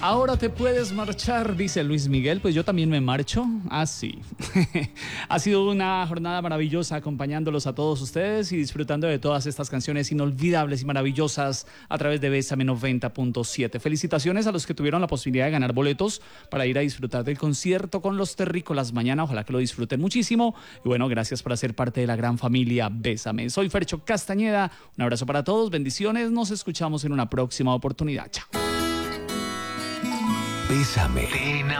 Ahora te puedes marchar, dice Luis Miguel. Pues yo también me marcho. Sí. Ha sido una jornada maravillosa acompañándolos a todos ustedes y disfrutando de todas estas canciones inolvidables y maravillosas a través de Bésame 90.7. Felicitaciones a los que tuvieron la posibilidad de ganar boletos para ir a disfrutar del concierto con los Terrícolas mañana. Ojalá que lo disfruten muchísimo. Y bueno, gracias por hacer parte de la gran familia Bésame. Soy Fercho Castañeda. Un abrazo para todos. Bendiciones. Nos escuchamos en una próxima oportunidad. Chao. Bésame.